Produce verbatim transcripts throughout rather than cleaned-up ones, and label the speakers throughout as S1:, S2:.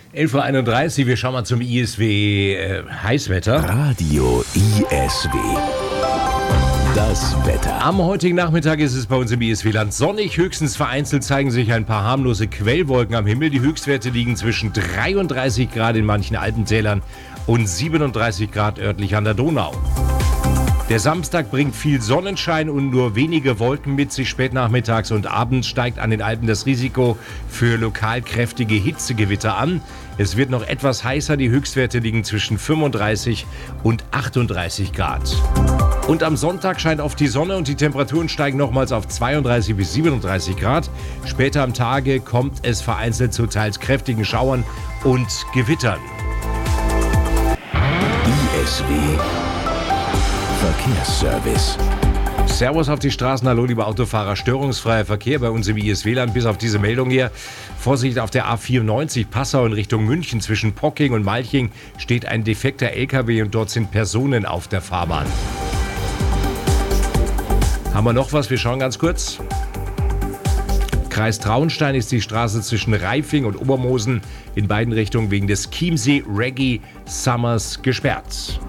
S1: elf Uhr einunddreißig, wir schauen mal zum I S W äh, Heißwetter.
S2: Radio I S W. Das Wetter.
S1: Am heutigen Nachmittag ist es bei uns im I S W-Land sonnig. Höchstens vereinzelt zeigen sich ein paar harmlose Quellwolken am Himmel. Die Höchstwerte liegen zwischen dreiunddreißig Grad in manchen Alpentälern und siebenunddreißig Grad örtlich an der Donau. Der Samstag bringt viel Sonnenschein und nur wenige Wolken mit sich. Spätnachmittags und abends steigt an den Alpen das Risiko für lokal kräftige Hitzegewitter an. Es wird noch etwas heißer. Die Höchstwerte liegen zwischen fünfunddreißig und achtunddreißig Grad. Und am Sonntag scheint oft die Sonne und die Temperaturen steigen nochmals auf zweiunddreißig bis siebenunddreißig Grad. Später am Tage kommt es vereinzelt zu teils kräftigen Schauern und Gewittern.
S2: I S W Verkehrsservice.
S1: Servus auf die Straßen, hallo liebe Autofahrer, störungsfreier Verkehr bei uns im I S W-Land, bis auf diese Meldung hier. Vorsicht auf der A vierundneunzig Passau in Richtung München, zwischen Pocking und Malching steht ein defekter L K W und dort sind Personen auf der Fahrbahn. Haben wir noch was? Wir schauen ganz kurz. Kreis Traunstein ist die Straße zwischen Reifing und Obermosen in beiden Richtungen wegen des Chiemsee Reggae Summers gesperrt.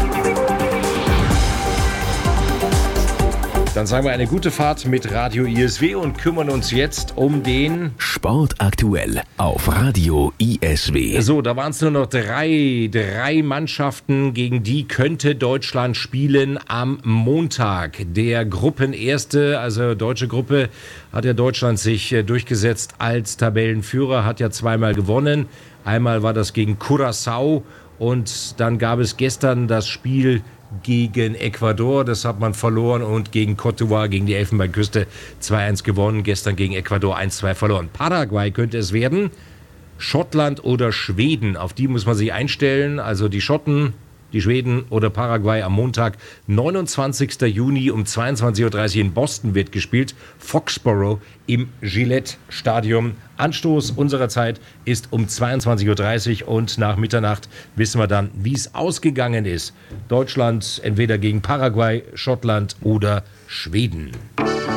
S1: Dann sagen wir eine gute Fahrt mit Radio I S W und kümmern uns jetzt um den
S2: Sport aktuell auf Radio I S W.
S1: So, da waren es nur noch drei, drei Mannschaften, gegen die könnte Deutschland spielen am Montag. Der Gruppenerste, also deutsche Gruppe, hat ja Deutschland sich durchgesetzt als Tabellenführer, hat ja zweimal gewonnen. Einmal war das gegen Curaçao und dann gab es gestern das Spiel gegen Ecuador, das hat man verloren, und gegen Côte d'Ivoire, gegen die Elfenbeinküste zwei eins gewonnen, gestern gegen Ecuador eins zwei verloren. Paraguay könnte es werden, Schottland oder Schweden, auf die muss man sich einstellen, also die Schotten, die Schweden oder Paraguay am Montag, neunundzwanzigsten Juni um zweiundzwanzig Uhr dreißig in Boston wird gespielt, Foxborough im Gillette-Stadion. Anstoß unserer Zeit ist um zweiundzwanzig Uhr dreißig und nach Mitternacht wissen wir dann, wie es ausgegangen ist. Deutschland entweder gegen Paraguay, Schottland oder Schweden.